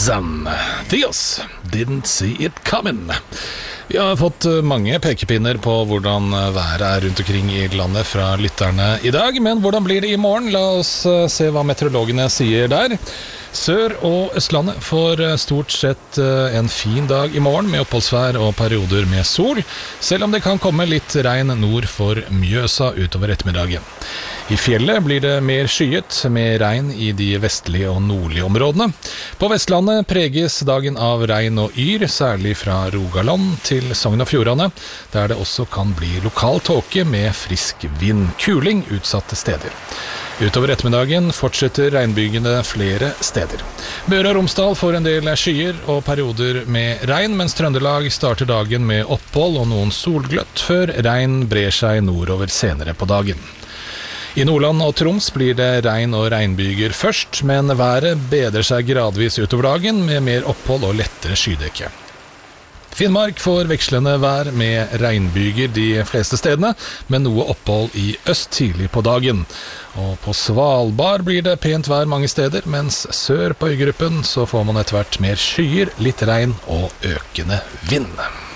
Shazam, Theos, didn't see it coming. Vi har fått mange pekepinner på hvordan været er rundt omkring i landet fra lytterne i dag, men hvordan blir det i morgen? La oss se hva meteorologene sier der. Sør- og Østlandet får stort sett en fin dag i morgen med oppholdsvær og perioder med sol, selv om det kan komme litt regn nord for Mjøsa utover ettermiddagen. I fjellet blir det mer skyet med regn i de vestlige og nordlige områdene. På Vestlandet preges dagen av regn og yr, særlig fra Rogaland til Sogn og Fjordane, der det også kan bli lokal tåke med frisk vind, kuling utsatte steder. Utover ettermiddagen fortsetter regnbygene flere steder. Møre og Romsdal får en del skyer og perioder med regn, mens Trøndelag starter dagen med opphold og noen solgløtt, før regn brer seg nordover senere på dagen. I Nordland og Troms blir det regn og regnbyger først, men været bedrer seg gradvis utover dagen med mer opphold og lettere skydekke. Finnmark får vekslende vær med regnbyger de fleste stedene, med noe opphold i øst tidlig på dagen. Og på Svalbard blir det pent vær mange steder, mens sør på øygruppen så får man etter hvert mer skyer, litt regn og økende vind.